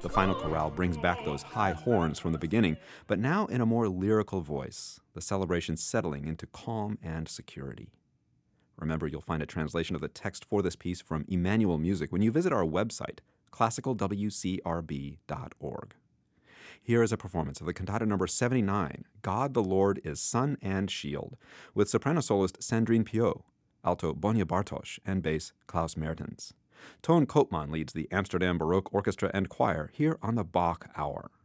The final chorale brings back those high horns from the beginning, but now in a more lyrical voice, the celebration settling into calm and security. Remember, you'll find a translation of the text for this piece from Emmanuel Music when you visit our website, classicalwcrb.org. Here is a performance of the cantata number 79, God the Lord is Sun and Shield, with soprano soloist Sandrine Piot, alto Bonja Bartosz, and bass Klaus Mertens. Toon Koopman leads the Amsterdam Baroque Orchestra and Choir here on the Bach Hour.